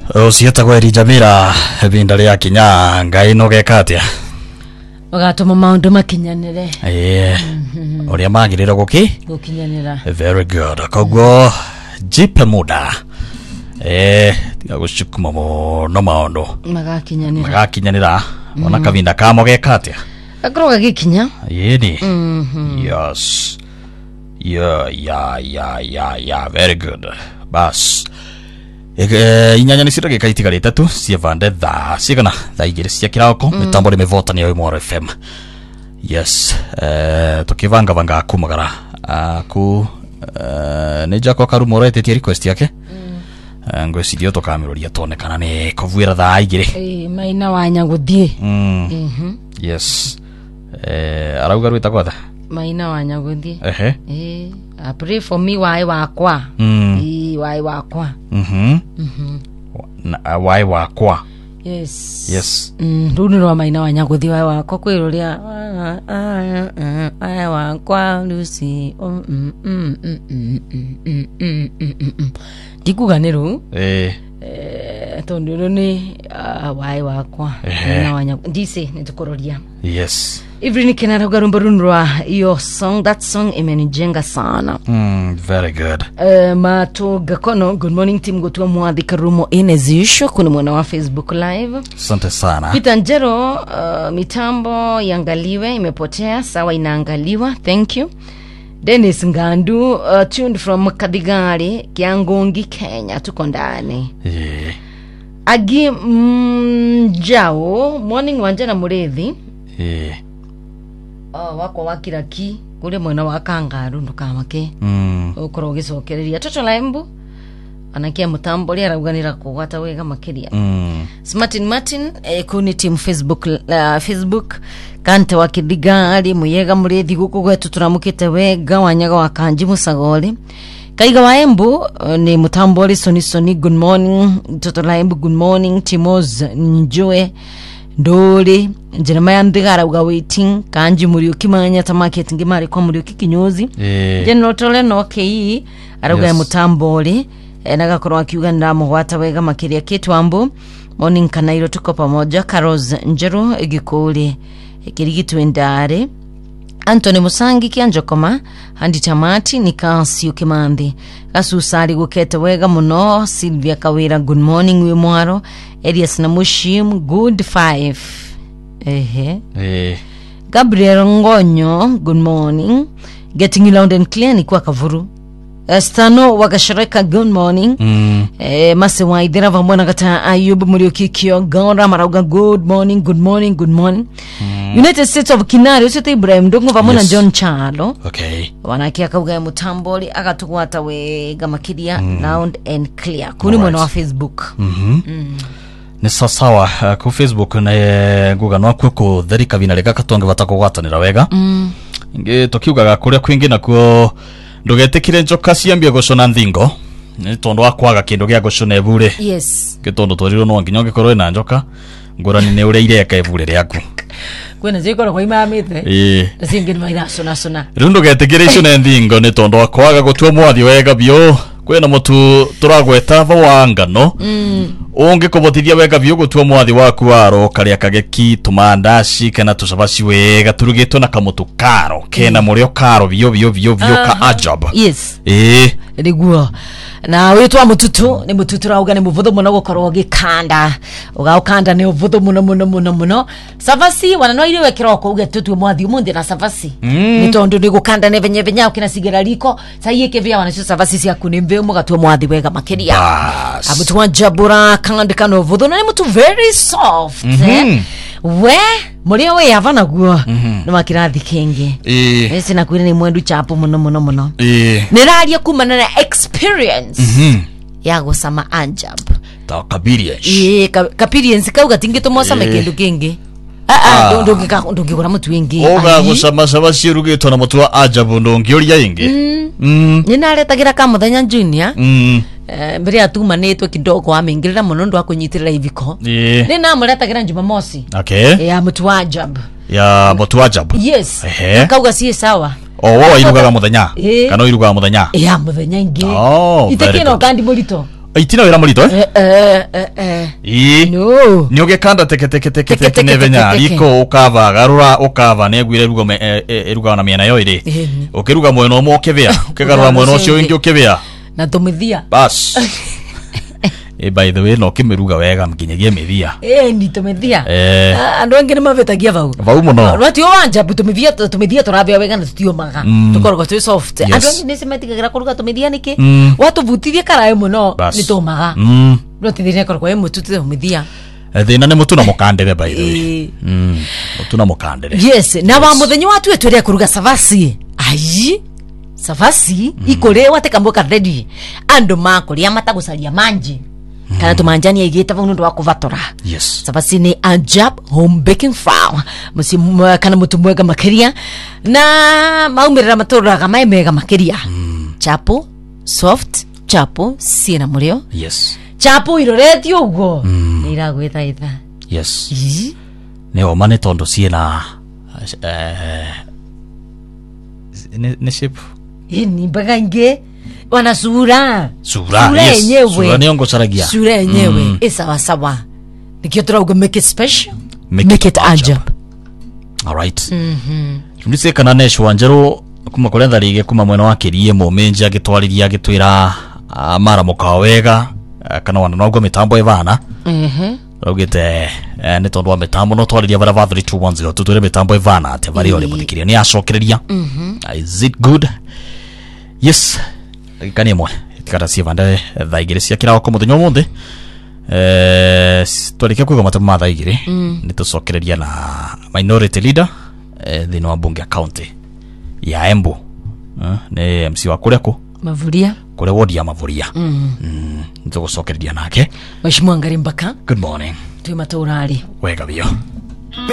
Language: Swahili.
Usieta kwa Jamila binda ya kinya ngai no gekatia. Ugatuma maundu makinyanire. Oria magirira gukinyanira. Very good. Kogwo jipe muda. Tiga gushukuma no maundu. Magakinyanira. Ona kavinda kamo gekatia. Akroga gikinya. Yeni. Yes. Yeah. Very good. Bas. Inyanya nisira gekaitiga ritatu cievande tha cigana tha igiri cia kirako mitambo ri mivotani ya Imoro FM. Yes. Tukivanga kumagara ku nejako karumora etetie request yake. Ngwecirio tukamiroria tone kana ni kuvuira tha igiri. Maina wanya guthie. Yes. Arauga rwita kwatha. Maina wanya guthie. Pray for me wai wakwa. Wai wakwa. Wai wakwa. Yes. Runirwa maina wanya guthie wai wakwa kwiruria wai wakwa Lucy. Dikuganiru. Tonduru ni wai wakwa. Maina wanya ndise nitukuroria. Yes. Ivri ni kenara garumbarunrwa iyo song, that song imenijenga sana. Very good. Mato gakono, good morning team gotua mwadhi karumo inezisho kuni mwana wa Facebook live. Asante sana. Peter Njero, mitambo yangaliwe imepotea, sawa inaangaliwa, thank you. Dennis Ngandu, tuned from Kadigari, Kiangongi, Kenya, tuko ndani. Agi Mjao, morning wanjana murethi. Wako wakiraki kule mwena wa Kangaru ndukamake ukoro gicokereria toto laimbu anakia mutambo ri arauganira kugwata wega makiria. Martin kuni team Facebook kante wa Kidigari muyega murethi guku gwetu turamukite wega wanyaga wa Kanji Musagoli Kaiga wa Embu ni mutambo ri Soni good morning toto laimbu good morning Timoz Njue Ndoli Jeremiah Ndigara uga waiting Kanji Muriuki manyata market ngimari kwa Muriuki kinyozi General Tole no KE aruga ya mutamboli nagakorwa akiuga ndamugwata wega makiria kitwambo morning kanairo tuko pamoja Carlos Njero igikuli ikirigitwe ndare Anthony Musangi kianjokoma handi tamati nikasi ukimandi kasusari gukete wega muno Sylvia Kawira good morning we mwaro Elias na Mushim good 5 Gabriel Ngonyo good morning getting loud and clear ni kwa Kavuru Stano wakashireka good morning Mase waidira vambona kata Ayubu Muriuki Kio Gora Marauga good morning United States of Kinari usite Ibrahim Ndungu vambona John Chalo wanakia kauga ya mutamboli akatukwata wega makiria loud and clear kuni mwana wa Facebook ni sawa ku Facebook na guga no kwiko therika vinarega katonge batakugwatanira wega nge tokiugaga kuria kwingi nakuo ndugetekire njoka ciambia gucona nthingo ni tondo akwaga kindu gya gucona ebure gitondo toriro no nginyo gikorwe na njoka ngorani ne ure ireka ebure ryaku kwena zikora kwa imamite singi maira sona rundo getekire icona nthingo ni tondo akwaga gutua mwathi wega bio kwena mutu turagweta bawangano unge kubotithia wega bio gutua mwathi waku waro karia kageki tumandashi kana tusabashi wega turugitwo na kamutu karo kena murio karo bio ka ajab Riguo na witwa mututu ni mututu rauga ni muvutho muno gukorwo gikanda ugaukanda ni uvutho muno savasi wanano ile wekiroko uge tutu mwathi umundi na savasi ni tondu ni gukanda ne venye ukina sigera liko sayike vya wanacho savasi cia kunimbe mugatwa mwathi wega makiria abutwa jabura kanda no uvutho ni mutu very soft we murio we yavana guo no makirathi kingi ese na kwire ni mwendu chapo muno niraria kumana na experience ya gusama ajab ta kapirience kapirience kauga tingito mosa mekindu kingi ndungikora mutu wingi oga gusama sabasi rugitwo na mutu wa ajab ndungioria ingi ninaretagira ka muthenya junior mbere atumanitwe kidogo amingirira muno ndo akunyitirira iviko ni namuretagira Jumamosi ya mutu wa ajab yes kauga si sawa Owo irugaga muthenya kana irugaga muthenya muthenya ingi itekino kandi murito Aitina wera murito No. Ni ugekanda teke nevenya riko ukava garura ukava negwire rugo eruga na miena yo iri ukiruga mweno mo ukivia ukigarura mweno cio ingi ukivia na tumithia bas by the way no kimiruga wega mkinyagie mithia ni tumithia andu angine mavetagia vau muno rati o wanja tumithia turabia wega na tutio maga tukorogo tu soft andu angine semetigagira kuruga tumithia niki watu vutithie karae muno ni tumaga rati thine korgo emu tutite tumithia thina ni mutu na mukandire by the way mutu na mukandire yes na wa muthenyo watu etwere kuruga savasi ayi savasi ikore wateka mboka ready andu makuria matagucaria manji kana tumanjani igita vunu ndo akuvatora yes savasi ni Anjab home baking flour kana mutu mwega makiria na maumirira maturaga mai mega makiria chapo soft chapo sina murio yes chapo iroreti ugo iragwita itha yes ne o mane tondo siena ne shape ni bagange wana sura yes yenyewe sura ni ongo saragia sura yenyewe sawa sawa nikio turauga make it special make it Anjab all right ndise kana nesho wanjero kuma kurenza rige kuma mwena wa kirie momenja gitwariria gitwira mara mukawega kana wana nogo mitambo evana rogete ne tondu wa mitambo no twariria bara va 3210 tutore mitambo evana ate bari ole mutikiria ni acokereria is it good yes kani mwe tikara cia vanda thaigire cia kirao ko muthenya muthi twarike kuiga matamu ma thaigire ni tucokereria na minority leader thino wa bunge county ya Embu ne MC wa kureko Mavuria kure wodi ya Mavuria nitugucokereria nake Mheshimiwa Ngarimbaka good morning twi maturari wega bio